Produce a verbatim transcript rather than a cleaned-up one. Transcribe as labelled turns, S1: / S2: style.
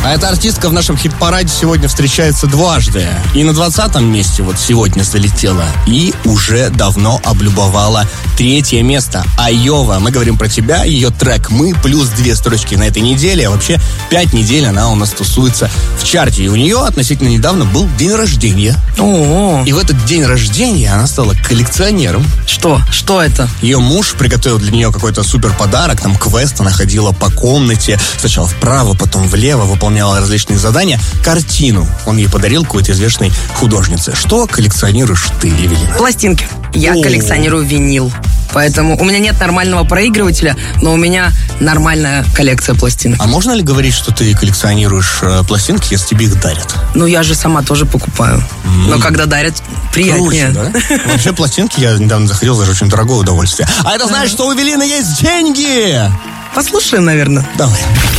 S1: А эта артистка в нашем хит-параде сегодня встречается дважды. И на двадцатом месте вот сегодня залетела. И уже давно облюбовала третье место. Айова. Мы говорим про тебя, ее трек «Мы», плюс две строчки на этой неделе. А вообще пять недель она у нас тусуется в чарте. И у нее относительно недавно был день рождения.
S2: О-о-о.
S1: И в этот день рождения она стала коллекционером.
S2: Что? Что это?
S1: Ее муж приготовил для нее какой-то супер подарок. Там квест, она ходила по комнате. Сначала вправо, потом влево, выполняла различные задания. Картину он ей подарил какой-то известной художнице. Что коллекционируешь ты, Эвелина?
S2: Пластинки. Я
S1: О.
S2: коллекционирую винил. Поэтому у меня нет нормального проигрывателя, но у меня нормальная коллекция пластинок.
S1: А можно ли говорить, что ты коллекционируешь э, пластинки, если тебе их дарят?
S2: Ну, я же сама тоже покупаю. Mm. Но когда дарят, приятнее.
S1: Круче, да? Вообще пластинки, я недавно заходил, даже очень дорогое удовольствие. А это значит, что у Эвелины есть деньги!
S2: Послушаем, наверное.
S1: Давай.